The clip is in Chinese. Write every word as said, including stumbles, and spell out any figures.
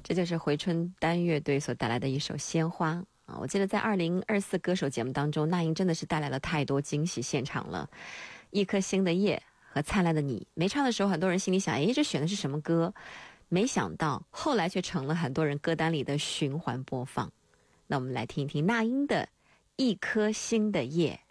这就是回春丹乐队所带来的一首《鲜花》啊！我记得在二零二四歌手节目当中，那英真的是带来了太多惊喜现场了。一颗星的夜和灿烂的你，没唱的时候，很多人心里想，诶，这选的是什么歌？没想到后来却成了很多人歌单里的循环播放。那我们来听一听那英的《一颗星的夜》。